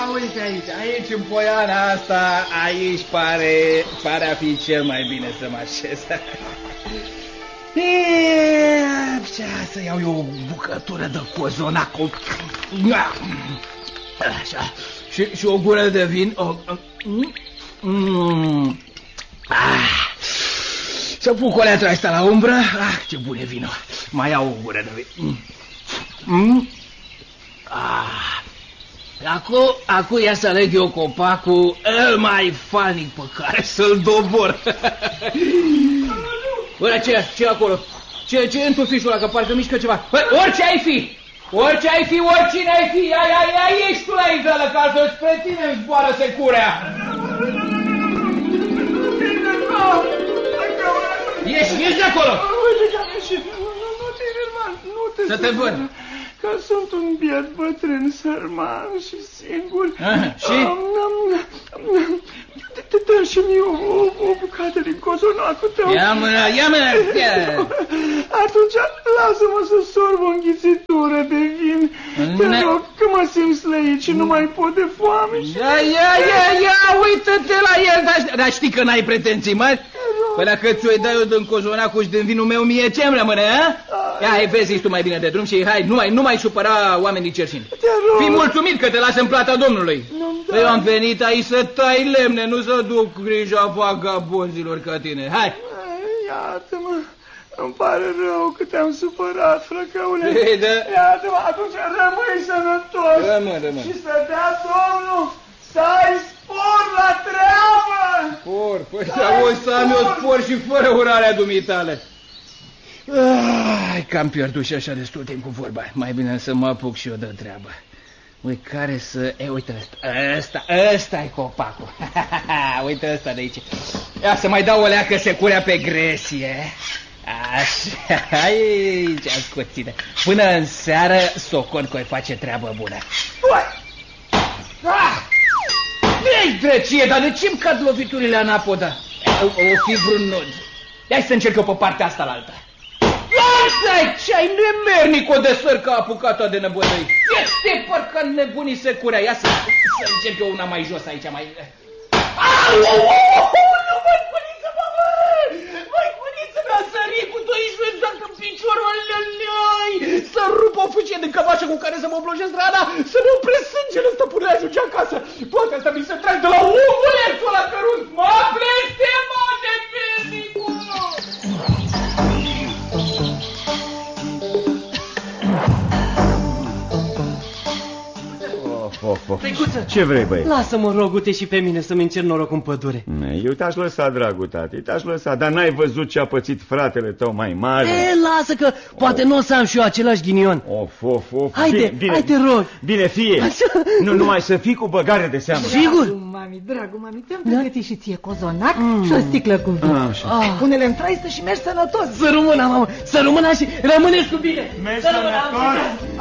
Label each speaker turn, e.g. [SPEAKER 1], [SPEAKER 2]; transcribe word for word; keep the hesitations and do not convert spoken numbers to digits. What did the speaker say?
[SPEAKER 1] uite aici, aici în poiana asta, aici pare, pare a fi cel mai bine să mă așez. E, să iau eu o bucătură de cozonac. Așa, și, și o gură de vin. O, mm, ah, să pun coleatul ăsta la umbră. Ah, ce bun e vinul. Mai iau o gură de vin. Mm. Ah. Acum, acum ia să aleg eu copacul el mai falnic pe care să-l dobor. Bă, ce, ce acolo? Ce, ce în tufișul ăla, că parcă mișcă ceva? Bă, orice ai fi! Orice ai fi, oricine ai fi! Ai, ai, ai, ești tu la intră, că altfel spre tine îmi zboară securea! Ieși, ieși de acolo!
[SPEAKER 2] Nu te irman, nu te
[SPEAKER 1] să te văd!
[SPEAKER 2] Că sunt un biet bătrân, sărman și singur.
[SPEAKER 1] Aha, și?
[SPEAKER 2] Dă-mi și mie o bucată din cozonacul tău.
[SPEAKER 1] Ia mâna, ia mâna!
[SPEAKER 2] Atunci lasă-mă să sorb o înghițitură de vin. Te rog, că mă simt slăit și nu mai pot de foame.
[SPEAKER 1] Ia, ia, ia, ia, uită-te la el. Dar știi că n-ai pretenții mari? Păi dacă ți-o dai eu din cozonacul și din vinul meu, mie ce-mi rămâne, a? Ia, hai, vezi tu mai bine de drum și hai, nu mai, nu mai supăra oamenii cerșini. Fii mulțumit că te lasă în plata Domnului. Eu am venit aici să tai lemne, nu să duc grija vagabonzilor ca tine. Hai!
[SPEAKER 2] Iartă-mă, îmi pare rău că te-am supărat, frăcăule. Iartă-mă, atunci rămâi sănătos.
[SPEAKER 1] Rămân, rămân.
[SPEAKER 2] Și să dea Domnul să ai spor la treabă.
[SPEAKER 1] Spor? Păi să am eu spor și fără urarea dumitale. Ai, că am pierdut și așa destul timp cu vorba. Mai bine să mă apuc și eu de treabă. Ui, care să... E, uite ăsta, ăsta, ăsta e copacul. Uite ăsta de aici. Ia să mai dau o leacă securea pe gresie. Așa, aici, ascuține. Până în seară, socon că o face treabă bună. Ei, drăcie, dar de ce-mi cad loviturile anapoda? O, o fi vreun nod. Ia să încerc eu pe partea asta la alta. Lasă-i, ce-ai nemernic o de sărcă apucat-o de nebădăi. Este parcă nebunii securea. Ia să, să încerc eu una mai jos aici, mai... Au, au, au, nu, mai cuniță, mă, mai cuniță, mi-a sărit cu doisprezece exact în piciorul ălălăi. Să rup o fâcie de cămașă cu care să mă oblojez rana, să ne opresc sângele, stăpâne, ajunge acasă. Toate astea mi se trag de la omulețul ăla cărunt. Mă blestemă de pernicul!
[SPEAKER 3] Of, of. Ce vrei, băi?
[SPEAKER 4] Lasă-mă, rogute, și pe mine să-mi încerc noroc în pădure.
[SPEAKER 3] Eu te-aș lăsa, dragul tate, te-aș lăsa, dar n-ai văzut ce a pățit fratele tău mai mare?
[SPEAKER 4] E, lasă că poate nu o să am și eu același ghinion.
[SPEAKER 3] Of, of, of.
[SPEAKER 4] Haide,
[SPEAKER 3] bine, bine,
[SPEAKER 4] hai te rog.
[SPEAKER 3] Bine, fie. Nu numai să fii cu băgare de seamă.
[SPEAKER 4] Sigur?
[SPEAKER 5] Dragul mami, dragul mami, te-am pregătit și ție cozonac mm. și o sticlă cu vin. Ah, pune-le în traistă și mergi sănătos.
[SPEAKER 4] Să rămână, mamă, să rămână și rămâneți cu bine.
[SPEAKER 3] Mergi sănătos.